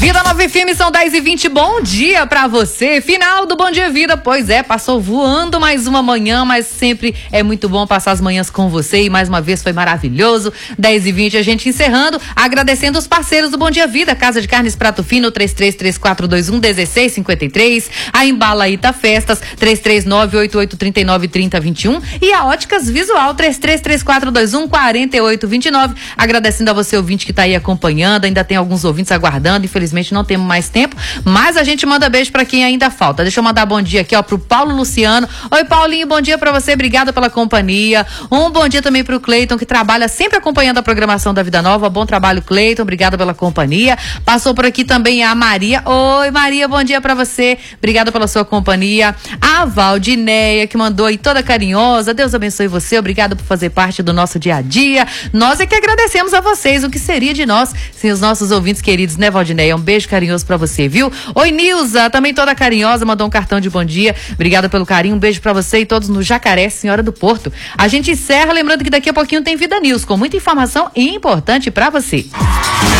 Vida Nova FM, são 10h20, bom dia pra você, final do Bom Dia Vida, pois é, passou voando mais uma manhã, mas sempre é muito bom passar as manhãs com você e mais uma vez foi maravilhoso. 10h20, a gente encerrando, agradecendo os parceiros do Bom Dia Vida, Casa de Carnes Prato Fino, 3334211653, a Embalaíta Festas, 33988393021 e a Óticas Visual, 3334214829, agradecendo a você ouvinte que tá aí acompanhando, ainda tem alguns ouvintes aguardando, infelizmente não temos mais tempo, mas a gente manda beijo pra quem ainda falta. Deixa eu mandar bom dia aqui, ó, pro Paulo Luciano. Oi, Paulinho, bom dia pra você, obrigada pela companhia. Um bom dia também pro Cleiton, que trabalha sempre acompanhando a programação da Vida Nova. Bom trabalho, Cleiton, obrigada pela companhia. Passou por aqui também a Maria. Oi, Maria, bom dia pra você, obrigada pela sua companhia. A Valdineia, que mandou aí toda carinhosa, Deus abençoe você, obrigada por fazer parte do nosso dia a dia. Nós é que agradecemos a vocês, o que seria de nós sem os nossos ouvintes queridos, né, Valdineia? Um beijo carinhoso pra você, viu? Oi, Nilza, também toda carinhosa, mandou um cartão de bom dia. Obrigada pelo carinho, um beijo pra você e todos no Jacaré, Senhora do Porto. A gente encerra lembrando que daqui a pouquinho tem Vida News, com muita informação importante pra você.